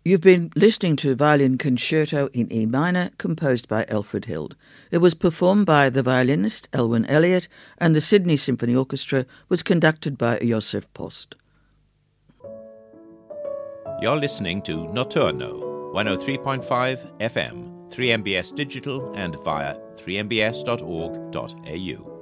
You've been listening to a violin concerto in E minor composed by Alfred Hild. It was performed by the violinist Elwyn Elliott, and the Sydney Symphony Orchestra was conducted by Josef Post. You're listening to Notturno, 103.5 FM, 3MBS Digital and via 3mbs.org.au.